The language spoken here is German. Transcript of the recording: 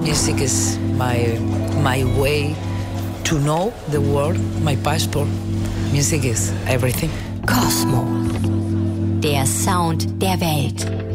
Music is my way to know the world, my passport. Music is everything. Kosmo. Der Sound der Welt.